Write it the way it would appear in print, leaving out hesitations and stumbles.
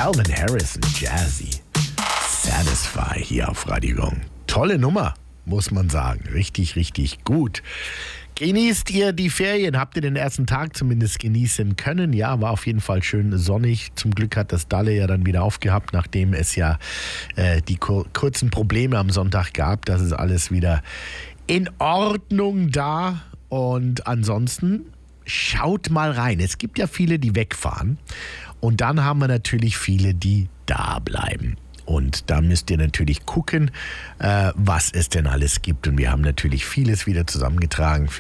Calvin Harris und Jazzy. Satisfy hier auf Radio Gong. Tolle Nummer, muss man sagen. Richtig, richtig gut. Genießt ihr die Ferien? Habt ihr den ersten Tag zumindest genießen können? Ja, war auf jeden Fall schön sonnig. Zum Glück hat das Dalle ja dann wieder aufgehabt, nachdem es ja die kurzen Probleme am Sonntag gab. Das ist alles wieder in Ordnung da. Und ansonsten schaut mal rein. Es gibt ja viele, die wegfahren. Und dann haben wir natürlich viele, die da bleiben. Und da müsst ihr natürlich gucken, was es denn alles gibt. Und wir haben natürlich vieles wieder zusammengetragen